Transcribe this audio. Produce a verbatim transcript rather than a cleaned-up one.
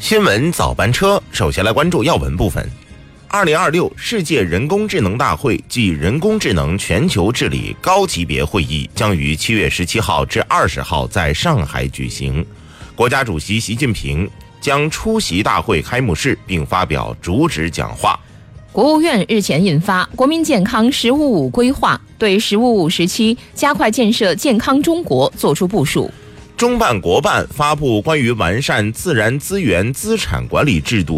新闻早班车，首先来关注要闻部分。二零二六世界人工智能大会暨人工智能全球治理高级别会议将于七月十七号至二十号在上海举行。国家主席习近平将出席大会开幕式并发表主旨讲话。 国务院日前印发《国民健康“十五五”规划》，对“十五五”时期加快建设健康中国作出部署。 中办国办发布关于完善自然资源资产管理制度